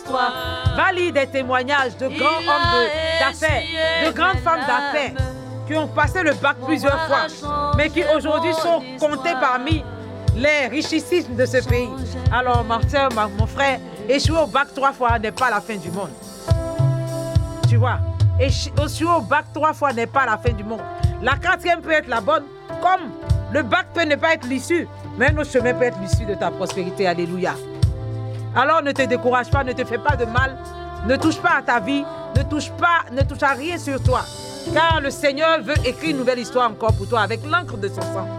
toi. Valide des témoignages de grands hommes d'affaires, de grandes femmes d'affaires qui ont passé le bac plusieurs fois, mais qui aujourd'hui sont comptés parmi les richissimes de ce pays. Alors, ma soeur, mon frère, échouer au bac 3 fois n'est pas la fin du monde. Tu vois, échouer au bac 3 fois n'est pas la fin du monde. La 4e peut être la bonne, comme le bac peut ne pas être l'issue, mais un autre chemin peut être l'issue de ta prospérité. Alléluia. Alors ne te décourage pas, ne te fais pas de mal, ne touche pas à ta vie, ne touche à rien sur toi. Car le Seigneur veut écrire une nouvelle histoire encore pour toi avec l'encre de son sang.